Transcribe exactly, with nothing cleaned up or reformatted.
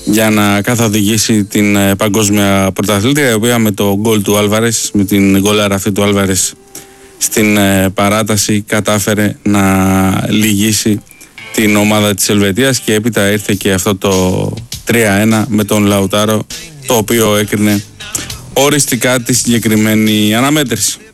για να καθοδηγήσει την ε, παγκόσμια πρωταθλήτρια, η οποία με το γκολ του Άλβαρες, με την γκολάρα αυτή του Άλβαρες στην ε, παράταση, κατάφερε να λυγίσει την ομάδα της Ελβετίας και έπειτα ήρθε και αυτό το τρία ένα με τον Λαουτάρο, το οποίο έκρινε οριστικά τη συγκεκριμένη αναμέτρηση.